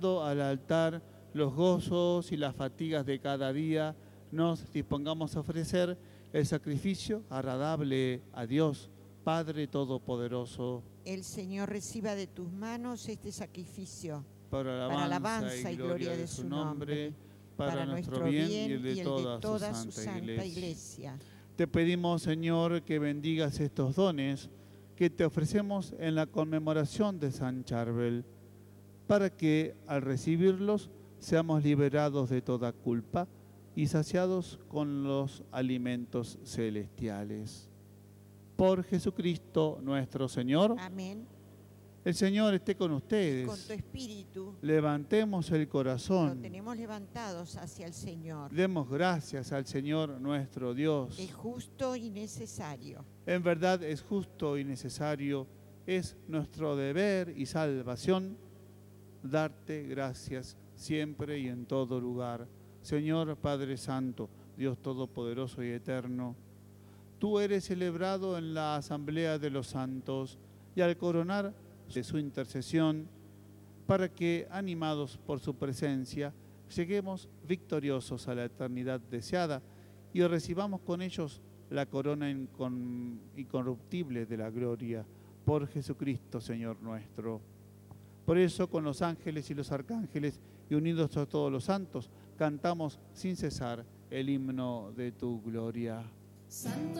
al altar los gozos y las fatigas de cada día, nos dispongamos a ofrecer el sacrificio agradable a Dios, Padre Todopoderoso. El Señor reciba de tus manos este sacrificio Para alabanza y gloria de su nombre, para nuestro bien y el de toda su santa iglesia. Te pedimos, Señor, que bendigas estos dones que te ofrecemos en la conmemoración de San Charbel, para que al recibirlos seamos liberados de toda culpa y saciados con los alimentos celestiales. Por Jesucristo nuestro Señor. Amén. El Señor esté con ustedes. Con tu espíritu. Levantemos el corazón. Lo tenemos levantados hacia el Señor. Demos gracias al Señor nuestro Dios. Es justo y necesario. En verdad es justo y necesario, es nuestro deber y salvación darte gracias siempre y en todo lugar. Señor Padre Santo, Dios Todopoderoso y Eterno, tú eres celebrado en la asamblea de los santos y al coronar de su intercesión, para que, animados por su presencia, lleguemos victoriosos a la eternidad deseada y recibamos con ellos la corona incorruptible de la gloria, por Jesucristo, Señor nuestro. Por eso, con los ángeles y los arcángeles, y unidos a todos los santos, cantamos sin cesar el himno de tu gloria. Santo